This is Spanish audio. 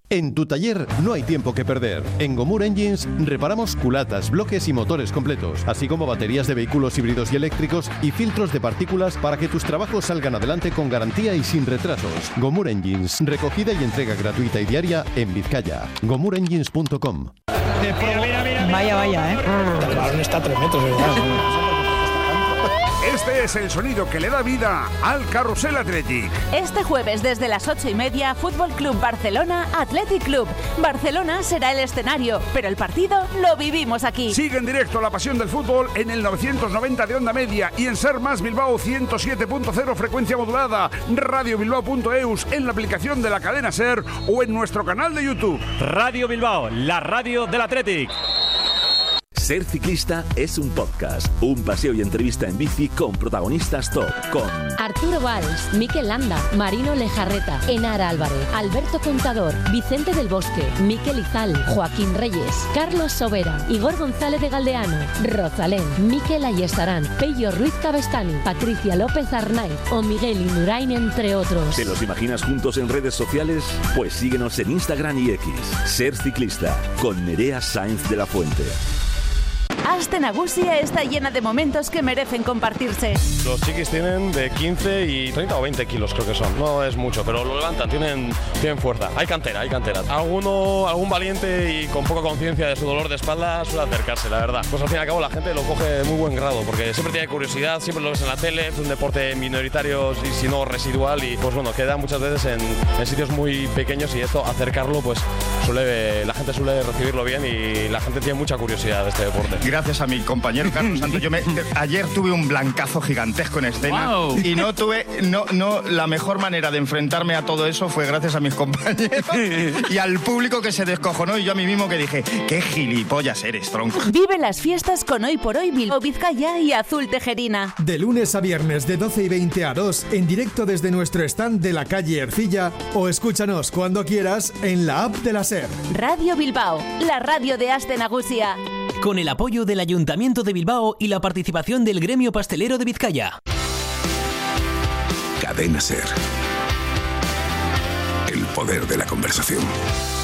En tu taller no hay tiempo que perder. En Gomur Engines reparamos culatas, bloques y motores completos, así como baterías de vehículos híbridos y eléctricos y filtros de partículas para que tus trabajos salgan adelante con garantía y sin retrasos. Gomur Engines, recogida y entrega gratuita y diaria en Vizcaya. GomurEngines.com. Vaya, El balón está a 3 metros, ¿verdad? Este es el sonido que le da vida al Carrusel Athletic. Este jueves desde las 8:30, Fútbol Club Barcelona Athletic Club. Barcelona será el escenario, pero el partido lo vivimos aquí. Sigue en directo la pasión del fútbol en el 990 de onda media y en Ser Más Bilbao 107.0 frecuencia modulada, radiobilbao.eus en la aplicación de la cadena Ser o en nuestro canal de YouTube. Radio Bilbao, la radio del Athletic. Ser ciclista es un podcast, un paseo y entrevista en bici con protagonistas top, con Arturo Valls, Mikel Landa, Marino Lejarreta, Enara Álvarez, Alberto Contador, Vicente del Bosque, Mikel Izal, Joaquín Reyes, Carlos Sobera, Igor González de Galdeano, Rosalén, Mikel Ayestarán, Pello Ruiz Cabestani, Patricia López Arnaiz o Miguel Indurain, entre otros. ¿Te los imaginas juntos en redes sociales? Pues síguenos en Instagram y X. Ser ciclista con Nerea Sainz de la Fuente. Aste Nagusia está llena de momentos que merecen compartirse. Los chiquis tienen de 15 y 30 o 20 kilos, creo que son. No es mucho, pero lo levantan, tienen fuerza. Hay cantera. Algún valiente y con poca conciencia de su dolor de espalda suele acercarse, la verdad. Pues al fin y al cabo la gente lo coge de muy buen grado, porque siempre tiene curiosidad, siempre lo ves en la tele, es un deporte minoritario y si no residual, y pues bueno, queda muchas veces en sitios muy pequeños, y esto, acercarlo, pues la gente suele recibirlo bien y la gente tiene mucha curiosidad de este deporte. Gracias a mi compañero Carlos Santos. Ayer tuve un blancazo gigantesco en escena. Wow. Y la mejor manera de enfrentarme a todo eso fue gracias a mis compañeros y al público que se descojonó, y yo a mí mismo que dije, qué gilipollas eres, tronco. Vive las fiestas con Hoy por Hoy Bilbao, Vizcaya y Azul Tejerina. De lunes a viernes de 12:20 a 2 en directo desde nuestro stand de la calle Ercilla, o escúchanos cuando quieras en la app de la SER. Radio Bilbao, la radio de Aste Nagusia. Con el apoyo del Ayuntamiento de Bilbao y la participación del Gremio Pastelero de Vizcaya. Cadena SER. El poder de la conversación.